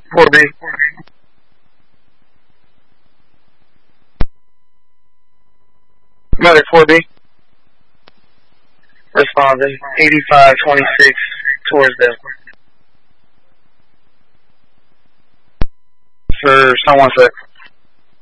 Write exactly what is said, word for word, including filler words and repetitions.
four B. Medic four B. Responding, eighty-five twenty-six towards them. For someone sec.